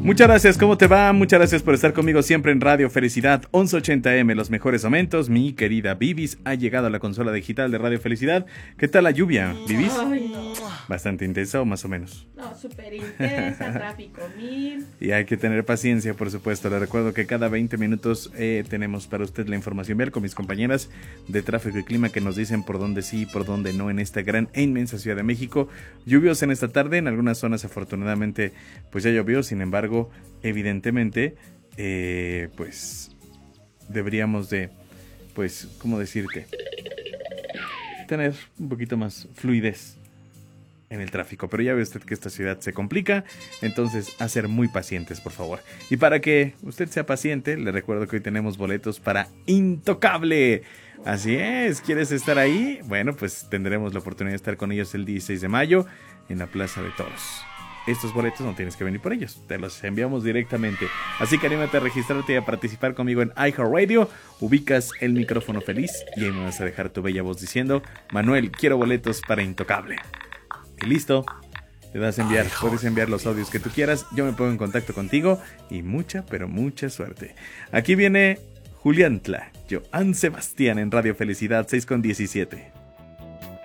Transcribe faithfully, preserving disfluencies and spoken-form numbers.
Muchas gracias, ¿cómo te va? Muchas gracias por estar conmigo siempre en Radio Felicidad once ochenta eme, los mejores momentos. Mi querida Vivis ha llegado a la consola digital de Radio Felicidad. ¿Qué tal la lluvia, Vivis? Ay, no. ¿Bastante intensa o más o menos? No, súper intensa, tráfico mil. Y hay que tener paciencia, por supuesto. Le recuerdo que cada veinte minutos eh, tenemos para usted la información vial con mis compañeras de tráfico y clima que nos dicen por dónde sí y por dónde no en esta gran e inmensa Ciudad de México. Lluviosa en esta tarde, en algunas zonas afortunadamente pues ya llovió, sin embargo evidentemente eh, pues deberíamos de pues cómo decirte tener un poquito más fluidez en el tráfico, pero ya ve usted que esta ciudad se complica, entonces a ser muy pacientes, por favor. Y para que usted sea paciente, le recuerdo que hoy tenemos boletos para Intocable. Así es, ¿quieres estar ahí? Bueno, pues tendremos la oportunidad de estar con ellos el dieciséis de mayo en la Plaza de Toros. Estos boletos no tienes que venir por ellos, te los enviamos directamente. Así que anímate a registrarte y a participar conmigo en iHeartRadio. Ubicas el micrófono feliz y ahí me vas a dejar tu bella voz diciendo: Manuel, quiero boletos para Intocable. Y listo, le das a enviar, puedes enviar los audios que tú quieras. Yo me pongo en contacto contigo y mucha, pero mucha suerte. Aquí viene Juliantla, Joan Sebastián en Radio Felicidad seis con diecisiete.